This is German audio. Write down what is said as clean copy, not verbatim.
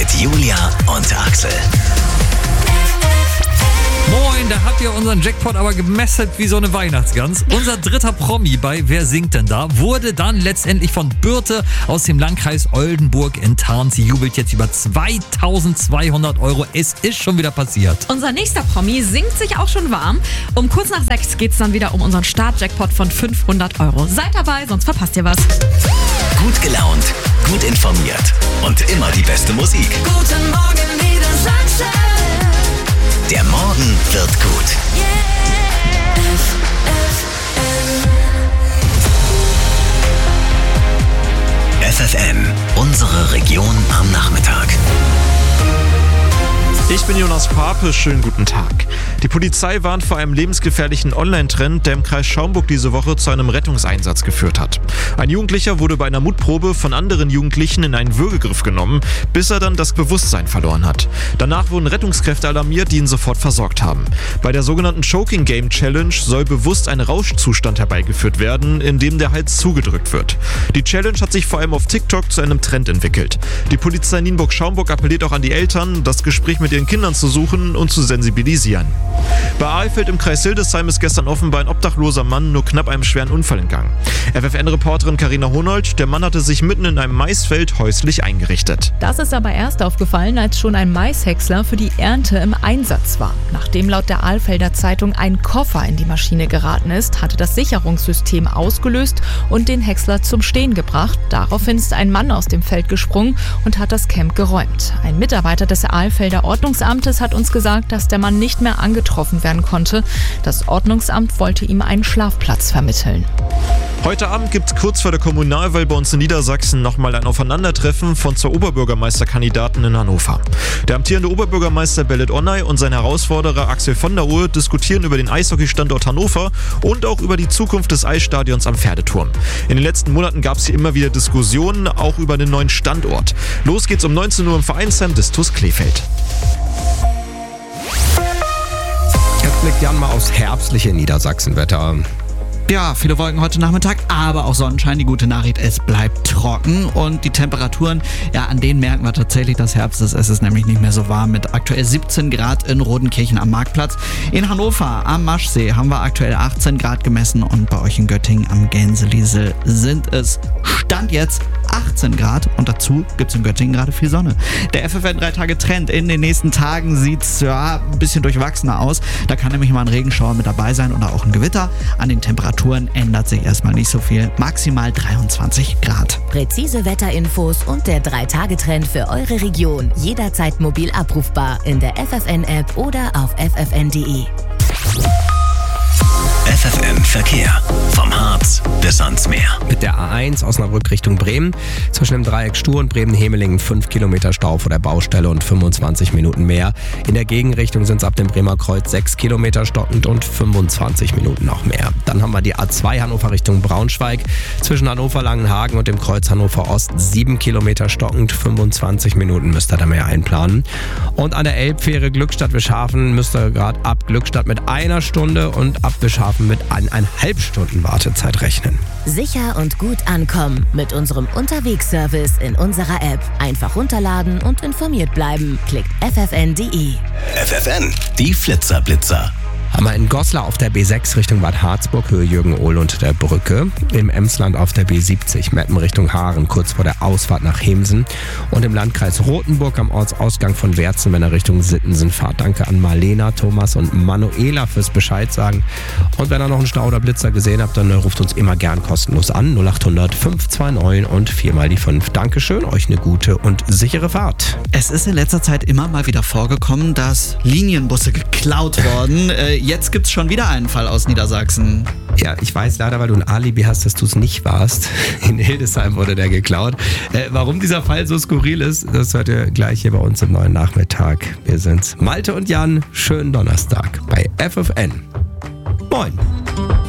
mit Julia und Axel. Moin, da habt ihr unseren Jackpot aber gemesselt wie so eine Weihnachtsgans. Unser dritter Promi bei Wer singt denn da? Wurde dann letztendlich von Birte aus dem Landkreis Oldenburg enttarnt. Sie jubelt jetzt über 2.200 €. Es ist schon wieder passiert. Unser nächster Promi singt sich auch schon warm. Um kurz nach 6 geht's dann wieder um unseren Start-Jackpot von 500 €. Seid dabei, sonst verpasst ihr was. Gut gelaunt, gut informiert und immer die beste Musik. Guten Morgen, Niedersachsen. Der Morgen wird gut. FFN, unsere Region am Nachmittag. Ich bin Jonas Pape, schönen guten Tag. Die Polizei warnt vor einem lebensgefährlichen Online-Trend, der im Kreis Schaumburg diese Woche zu einem Rettungseinsatz geführt hat. Ein Jugendlicher wurde bei einer Mutprobe von anderen Jugendlichen in einen Würgegriff genommen, bis er dann das Bewusstsein verloren hat. Danach wurden Rettungskräfte alarmiert, die ihn sofort versorgt haben. Bei der sogenannten Choking Game Challenge soll bewusst ein Rauschzustand herbeigeführt werden, in dem der Hals zugedrückt wird. Die Challenge hat sich vor allem auf TikTok zu einem Trend entwickelt. Die Polizei Nienburg-Schaumburg appelliert auch an die Eltern, das Gespräch mit ihren Kindern zu suchen und zu sensibilisieren. Bei Alfeld im Kreis Hildesheim ist gestern offenbar ein obdachloser Mann nur knapp einem schweren Unfall entgangen. FFN-Reporterin Carina Honold, der Mann hatte sich mitten in einem Maisfeld häuslich eingerichtet. Das ist aber erst aufgefallen, als schon ein Maishäcksler für die Ernte im Einsatz war. Nachdem laut der Alfelder Zeitung ein Koffer in die Maschine geraten ist, hatte das Sicherungssystem ausgelöst und den Häcksler zum Stehen gebracht. Daraufhin ist ein Mann aus dem Feld gesprungen und hat das Camp geräumt. Ein Mitarbeiter des Alfelder Ordnungsamtes hat uns gesagt, dass der Mann nicht mehr angetroffen werden konnte. Das Ordnungsamt wollte ihm einen Schlafplatz vermitteln. Heute Abend gibt es kurz vor der Kommunalwahl bei uns in Niedersachsen nochmal ein Aufeinandertreffen von 2 Oberbürgermeisterkandidaten in Hannover. Der amtierende Oberbürgermeister Belit Onay und sein Herausforderer Axel von der Uhr diskutieren über den Eishockeystandort Hannover und auch über die Zukunft des Eisstadions am Pferdeturm. In den letzten Monaten gab es hier immer wieder Diskussionen, auch über den neuen Standort. Los geht's um 19 Uhr im Vereinsheim des TuS Krefeld. Jetzt blickt Jan mal aufs herbstliche Niedersachsenwetter. Ja, viele Wolken heute Nachmittag, aber auch Sonnenschein. Die gute Nachricht, es bleibt trocken und die Temperaturen, ja, an denen merken wir tatsächlich, dass Herbst ist. Es ist nämlich nicht mehr so warm mit aktuell 17 Grad in Rodenkirchen am Marktplatz. In Hannover am Maschsee haben wir aktuell 18 Grad gemessen und bei euch in Göttingen am Gänseliesel sind es Stand jetzt 18 Grad und dazu gibt es in Göttingen gerade viel Sonne. Der FFN 3-Tage-Trend in den nächsten Tagen sieht ja ein bisschen durchwachsener aus. Da kann nämlich mal ein Regenschauer mit dabei sein oder auch ein Gewitter. An den Temperaturen ändert sich erstmal nicht so viel. Maximal 23 Grad. Präzise Wetterinfos und der 3-Tage-Trend für eure Region. Jederzeit mobil abrufbar in der FFN-App oder auf ffn.de. FFN Verkehr. Vom Harz bis ans Meer. Mit der A1 Osnabrück Richtung Bremen. Zwischen dem Dreieck Stur und Bremen-Hemelingen 5 Kilometer Stau vor der Baustelle und 25 Minuten mehr. In der Gegenrichtung sind es ab dem Bremer Kreuz 6 Kilometer stockend und 25 Minuten noch mehr. Dann haben wir die A2 Hannover Richtung Braunschweig. Zwischen Hannover-Langenhagen und dem Kreuz Hannover Ost 7 Kilometer stockend, 25 Minuten müsst ihr da mehr einplanen. Und an der Elbfähre Glückstadt-Wischhafen müsst ihr gerade ab Glückstadt mit 1 Stunde und ab Wischhafen mit 1,5 Stunden Wartezeit rechnen. Sicher und gut ankommen mit unserem Unterwegsservice in unserer App. Einfach runterladen und informiert bleiben. Klickt ffn.de. FFN, die Flitzer-Blitzer. Haben wir in Goslar auf der B6 Richtung Bad Harzburg, Höhe Jürgen-Ohl unter der Brücke. Im Emsland auf der B70 Meppen Richtung Haaren, kurz vor der Ausfahrt nach Hemsen. Und im Landkreis Rothenburg am Ortsausgang von Werzen, wenn er Richtung Sittensen fahrt. Danke an Marlena, Thomas und Manuela fürs Bescheid sagen. Und wenn ihr noch einen Stau oder Blitzer gesehen habt, dann ruft uns immer gern kostenlos an. 0800 529 und 4 mal die 5. Dankeschön, euch eine gute und sichere Fahrt. Es ist in letzter Zeit immer mal wieder vorgekommen, dass Linienbusse geklaut wurden. Jetzt gibt's schon wieder einen Fall aus Niedersachsen. Ja, ich weiß leider, weil du ein Alibi hast, dass du es nicht warst. In Hildesheim wurde der geklaut. Warum dieser Fall so skurril ist, das hört ihr gleich hier bei uns im neuen Nachmittag. Wir sind's, Malte und Jan. Schönen Donnerstag bei FFN. Moin.